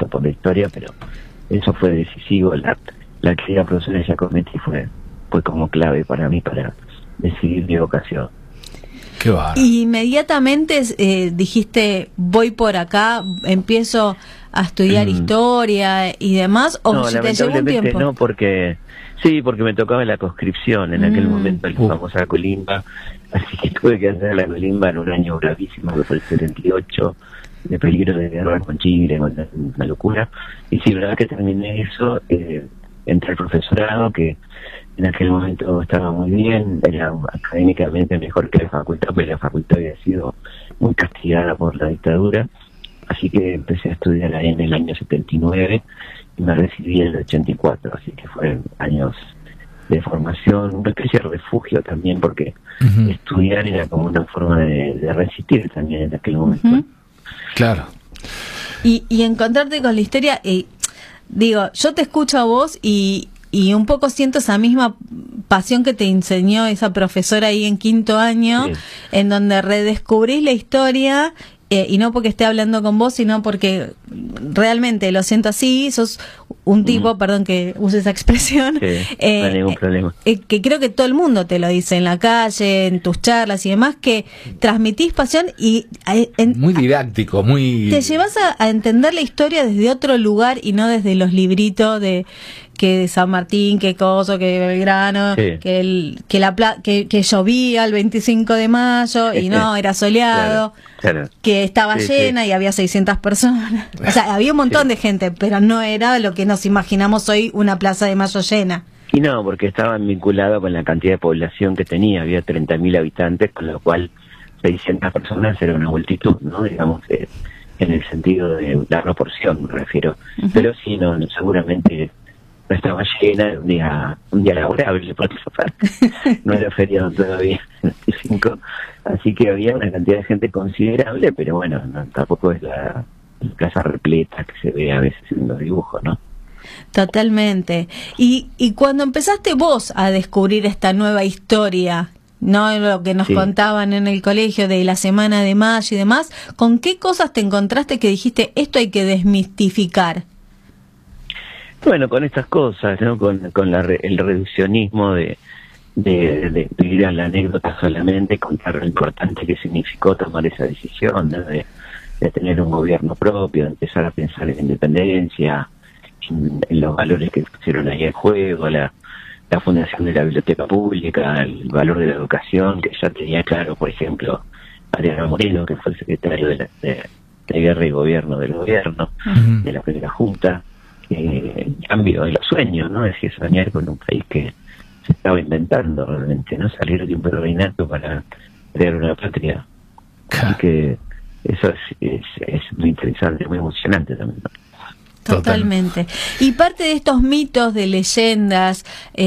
gusto por la historia, pero eso fue decisivo. La querida profesora Giacometti fue como clave para mí para decidir mi vocación. Qué bárbaro. Inmediatamente dijiste, voy por acá, empiezo a estudiar historia y demás, o no, si te llevó un tiempo. No, porque me tocaba la conscripción en aquel momento, la famosa colimba, así que tuve que hacer la colimba en un año gravísimo, que fue el 78, de peligro de guerra con Chile, una locura. Y sí, la verdad que terminé eso, entré al profesorado, que en aquel momento estaba muy bien, era académicamente mejor que la facultad, pero la facultad había sido muy castigada por la dictadura, así que empecé a estudiar ahí en el año 79 y me recibí en el 84, así que fueron años de formación, una especie de refugio también, porque estudiar era como una forma de resistir también en aquel momento. Claro. Y encontrarte con la historia, digo, yo te escucho a vos y un poco siento esa misma pasión que te enseñó esa profesora ahí en quinto año, en donde redescubrís la historia, y no porque esté hablando con vos, sino porque realmente lo siento así, sos un tipo, perdón que use esa expresión, no hay ningún problema. Que creo que todo el mundo te lo dice en la calle, en tus charlas y demás, que transmitís pasión y muy didáctico, muy... Te llevas a entender la historia desde otro lugar y no desde los libritos de que San Martín, que Coso, que Belgrano, que llovía el 25 de mayo y no, era soleado, claro. Que estaba llena y había 600 personas. O sea, había un montón de gente, pero no era lo que nos imaginamos hoy, una Plaza de Mayo llena. Y no, porque estaban vinculados con la cantidad de población que tenía, había 30.000 habitantes, con lo cual 600 personas era una multitud, ¿no? Digamos, en el sentido de la proporción, me refiero. Pero sí, no, seguramente no estaba llena, un día laborable, por eso no era feriado todavía, el 25, así que había una cantidad de gente considerable, pero bueno, tampoco es la plaza repleta que se ve a veces en los dibujos, ¿no? Totalmente. Y cuando empezaste vos a descubrir esta nueva historia, no lo que nos contaban en el colegio de la Semana de Mayo y demás, ¿con qué cosas te encontraste que dijiste, esto hay que desmistificar? Bueno, con estas cosas, ¿no? Con el reduccionismo de ir a la anécdota solamente, contar lo importante que significó tomar esa decisión, ¿no? de tener un gobierno propio, de empezar a pensar en la independencia, en los valores que pusieron ahí en juego, la fundación de la biblioteca pública, el valor de la educación, que ya tenía claro, por ejemplo, Mariano Moreno, que fue el secretario de Guerra y Gobierno del gobierno, de la primera junta. El cambio de los sueños, ¿no? Es decir, soñar con un país que se estaba inventando realmente, ¿no? Salir de un virreinato para crear una patria. Así que eso es muy interesante, muy emocionante también, ¿no? Totalmente. Y parte de estos mitos, de leyendas,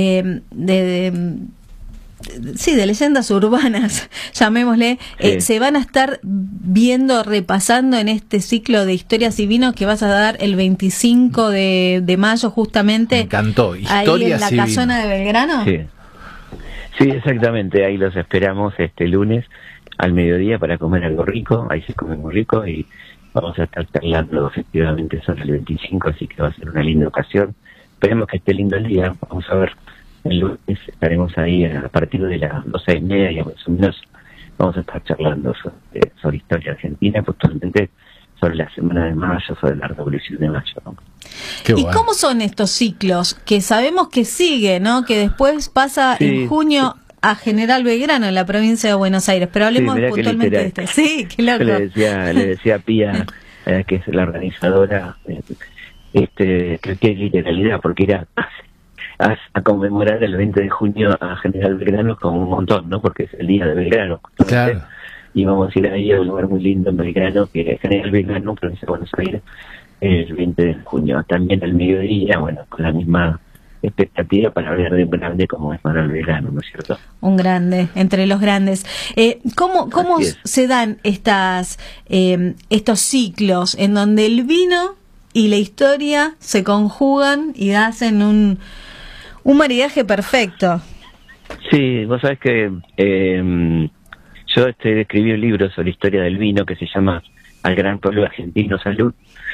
de leyendas urbanas, llamémosle, se van a estar viendo, repasando en este ciclo de historias y vinos que vas a dar el 25 de mayo justamente. Me encantó. Ahí en la casona de Belgrano. Sí, exactamente, ahí los esperamos este lunes al mediodía para comer algo rico, ahí se come muy rico y vamos a estar charlando efectivamente sobre el 25, así que va a ser una linda ocasión. Esperemos que esté lindo el día, vamos a ver. El lunes estaremos ahí a partir de las 12:30, más o menos, vamos a estar charlando sobre historia argentina, puntualmente sobre la Semana de Mayo, sobre la Revolución de Mayo, ¿no? ¿Y cómo son estos ciclos? Que sabemos que sigue, ¿no? Que después pasa en junio a General Belgrano, en la provincia de Buenos Aires, pero hablemos puntualmente de este. Sí, qué loco. Le decía a Pía, que es la organizadora, que es literalidad, porque era a conmemorar el 20 de junio a General Belgrano como un montón, ¿no? Porque es el día de Belgrano. Claro. Y vamos a ir ahí a un lugar muy lindo en Belgrano, que es General Belgrano, provincia de Buenos Aires, el 20 de junio. También al mediodía, bueno, con la misma expectativa para hablar de un grande como es Manuel Belgrano, ¿no es cierto? Un grande, entre los grandes. ¿Cómo se dan estos ciclos en donde el vino y la historia se conjugan y hacen un maridaje perfecto? Sí, vos sabés que yo escribí un libro sobre historia del vino que se llama al gran pueblo argentino, salud.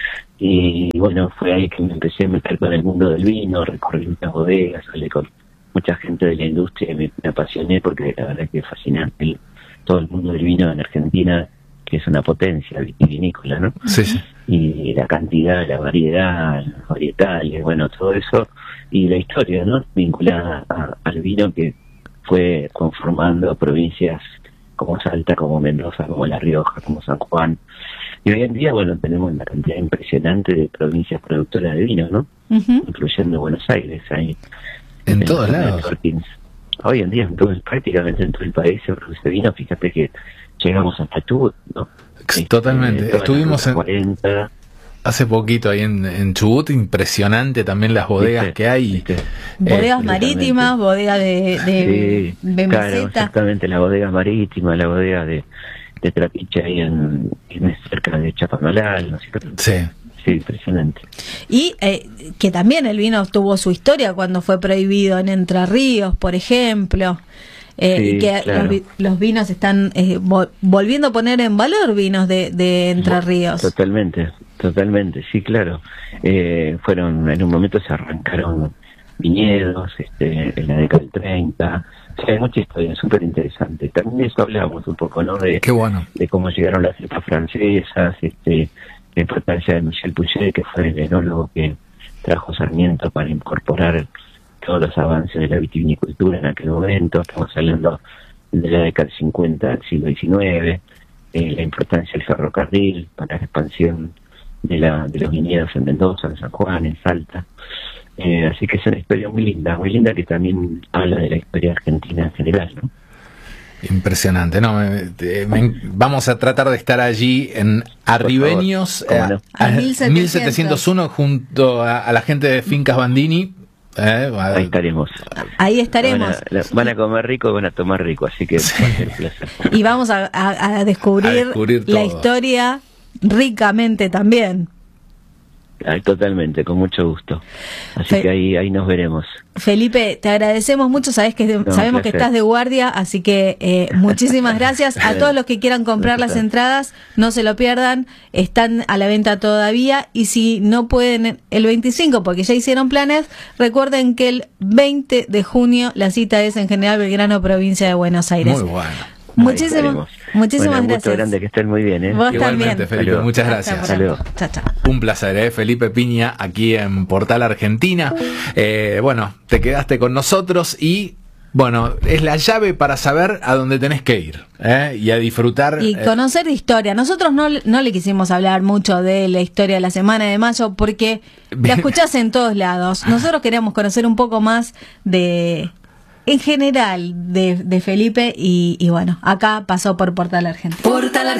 Y bueno, fue ahí que me empecé a meter con el mundo del vino, recorrí muchas bodegas, hablé con mucha gente de la industria y me apasioné porque la verdad que es fascinante todo el mundo del vino en Argentina, que es una potencia vitivinícola, ¿no? Sí, sí. Y la cantidad, la variedad, los varietales, bueno, todo eso, y la historia, ¿no? Vinculada al vino que fue conformando provincias como Salta, como Mendoza, como La Rioja, como San Juan. Y hoy en día, bueno, tenemos una cantidad impresionante de provincias productoras de vino, ¿no? Incluyendo Buenos Aires, ahí. En todos lados. Hoy en día, prácticamente en todo el país se produce vino. Fíjate que llegamos hasta Chubut, ¿no? Totalmente. Estuvimos en 40. Hace poquito ahí en Chubut, impresionante también las bodegas que hay. Bodegas marítimas, bodega de meseta. Claro, exactamente, la bodega marítima, la bodega de Trapiche ahí cerca de Chapamalal, ¿no es cierto? Sí. Sí, impresionante. Y que también el vino tuvo su historia cuando fue prohibido en Entre Ríos, por ejemplo. Sí, y que claro. los vinos están volviendo a poner en valor vinos de Entre Ríos. Totalmente, sí, claro. Fueron, en un momento se arrancaron viñedos, en la década del 30. O sea, hay mucha historia, súper interesante. También de eso hablábamos un poco, ¿no? Qué bueno. De cómo llegaron las cepas francesas, la importancia de Michel Pouchet, que fue el enólogo que trajo Sarmiento para incorporar todos los avances de la vitivinicultura en aquel momento. Estamos hablando de la década del 50 del siglo XIX, la importancia del ferrocarril para la expansión de los viñedos en Mendoza, en San Juan, en Salta. Así que es una historia muy linda que también habla de la historia argentina en general, ¿no? Impresionante, ¿no? Vamos a tratar de estar allí en Arribeños, no? A 1701, junto a la gente de Fincas Bandini. Ahí estaremos. Ahí estaremos. Van a comer rico y van a tomar rico, así que va a ser un placer. Y vamos a descubrir la historia ricamente también. Totalmente, con mucho gusto. Así que ahí nos veremos. Felipe, te agradecemos mucho, sabemos que estás de guardia, así que muchísimas gracias. A todos los que quieran comprar las entradas, no se lo pierdan, están a la venta todavía, y si no pueden el 25 porque ya hicieron planes, recuerden que el 20 de junio la cita es en General Belgrano, provincia de Buenos Aires. Muy bueno. Muchísimas Un gracias. gusto grande, que estén muy bien, ¿eh? Vos Igualmente, también. Felipe, muchas gracias. Hasta luego. Chao, chao. Un placer, Felipe Piña, aquí en Portal Argentina. Bueno, te quedaste con nosotros y, bueno, es la llave para saber a dónde tenés que ir, y a disfrutar. Y conocer historia. Nosotros no le quisimos hablar mucho de la historia de la Semana de Mayo porque la escuchás en todos lados. Nosotros queríamos conocer un poco más en general de Felipe y bueno, acá pasó por Portal Argentina.